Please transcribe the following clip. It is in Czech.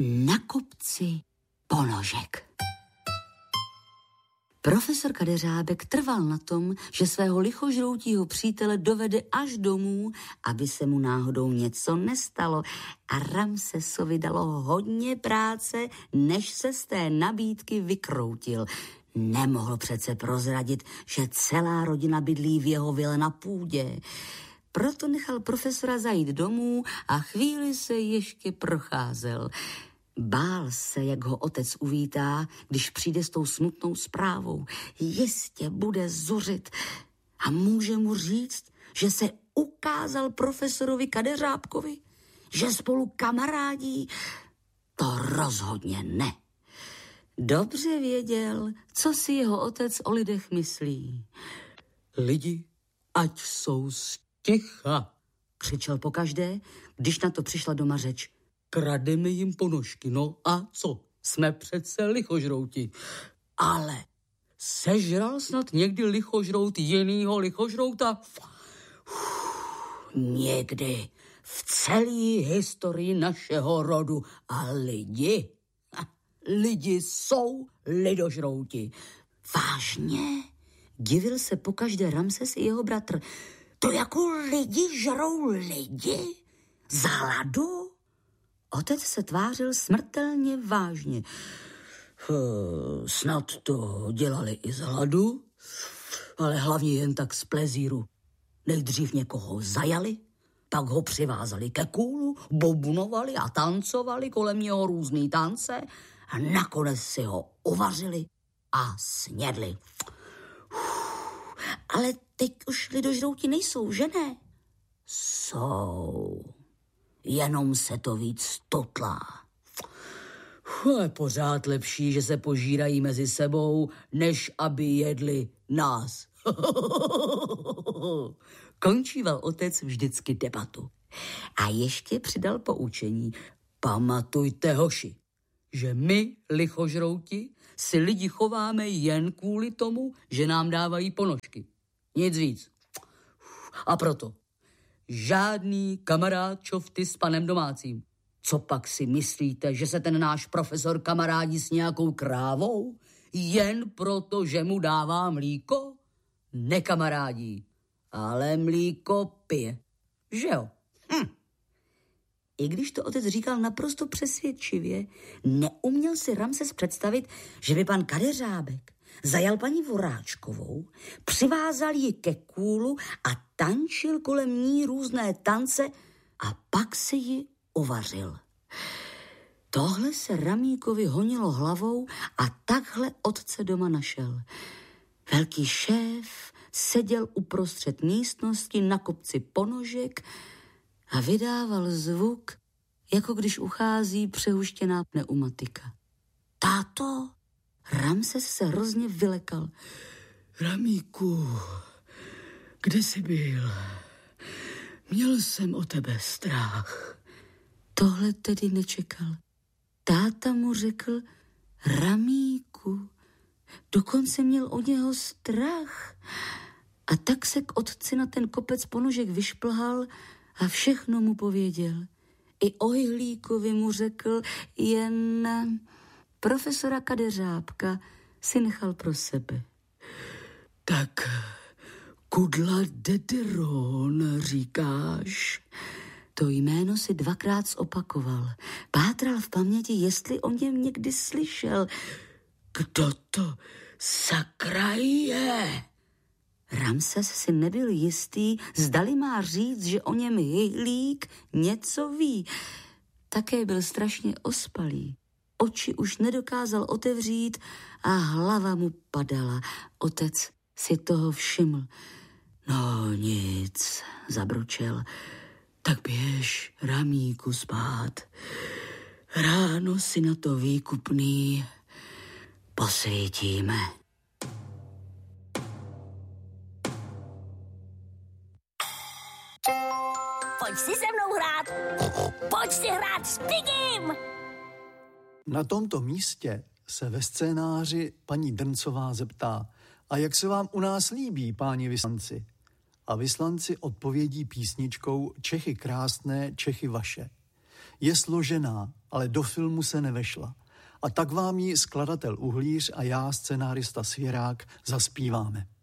na kopci ponožek. Profesor Kadeřábek trval na tom, že svého lichožroutího přítele dovede až domů, aby se mu náhodou něco nestalo. A Ramsesovi dalo hodně práce, než se z té nabídky vykroutil. Nemohl přece prozradit, že celá rodina bydlí v jeho vile na půdě. Proto nechal profesora zajít domů a chvíli se ještě procházel. Bál se, jak ho otec uvítá, když přijde s tou smutnou zprávou. Jistě bude zuřit a může mu říct, že se ukázal profesorovi Kadeřábkovi, že spolu kamarádí. To rozhodně ne. Dobře věděl, co si jeho otec o lidech myslí. Lidi, ať jsou sticha, křičel pokaždé, když na to přišla doma řeč. Krademe jim ponožky, no a co? Jsme přece lichožrouti. Ale sežral snad někdy lichožrout jinýho lichožrouta? Někdy v celé historii našeho rodu. A lidi jsou lidožrouti. Vážně? Divil se pokaždé Ramses i jeho bratr. To jako lidi žerou lidi? Z hladu? Otec se tvářil smrtelně vážně. Snad to dělali i z hladu, ale hlavně jen tak z plezíru. Nejdřív někoho zajali, pak ho přivázali ke kůlu, bobnovali a tancovali kolem něho různý tance a nakonec si ho uvařili a snědli. Ale teď už lidožrouti nejsou, že ne? Jsou. Jenom se to víc tutlá. Je pořád lepší, že se požírají mezi sebou, než aby jedli nás. Končíval otec vždycky debatu. A ještě přidal poučení. Pamatujte, hoši, že my, lichožrouti, si lidi chováme jen kvůli tomu, že nám dávají ponožky. Nic víc. A proto žádný kamarád čofty s panem domácím. Co pak si myslíte, že se ten náš profesor kamarádí s nějakou krávou? Jen proto, že mu dává mlíko? Nekamarádí, ale mlíko pije. Že jo? I když to otec říkal naprosto přesvědčivě, neuměl si Ramses představit, že by pan Kadeřábek zajal paní Voráčkovou, přivázal ji ke kůlu a tančil kolem ní různé tance a pak si ji uvařil. Tohle se Ramíkovi honilo hlavou a takhle otce doma našel. Velký šéf seděl uprostřed místnosti na kopci ponožek a vydával zvuk, jako když uchází přehuštěná pneumatika. Táto, Ramses se hrozně vylekal. Ramíku, kde jsi byl? Měl jsem o tebe strach. Tohle tedy nečekal. Táta mu řekl, Ramíku, dokonce měl od něho strach. A tak se k otci na ten kopec ponožek vyšplhal a všechno mu pověděl. I o Hyhlíkovi mu řekl, jen profesora Kadeřábka si nechal pro sebe. Tak Kudla Dederon říkáš? To jméno si dvakrát zopakoval. Pátral v paměti, jestli o něm někdy slyšel. Kdo to sakra je? Ramses si nebyl jistý, zdali má říct, že o něm Hyhlík něco ví. Také byl strašně ospalý. Oči už nedokázal otevřít a hlava mu padala. Otec si toho všiml. No nic, zabručel. Tak běž, Ramíku, spát. Ráno si na to výkupný posvítíme. Pojď si se mnou hrát. Pojď si hrát s Pigim. Na tomto místě se ve scénáři paní Drncová zeptá, a jak se vám u nás líbí, páni vyslanci? A vyslanci odpovědí písničkou Čechy krásné, Čechy vaše. Je složená ale do filmu se nevešla. A tak vám ji skladatel Uhlíř a já, scenárista Svěrák, zaspíváme.